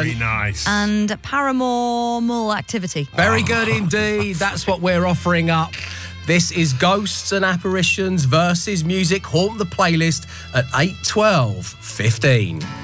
Very nice. And Paranormal Activity. Very good indeed. That's what we're offering up. This is Ghosts and Apparitions versus Music Haunt the Playlist at 8, 12, 15.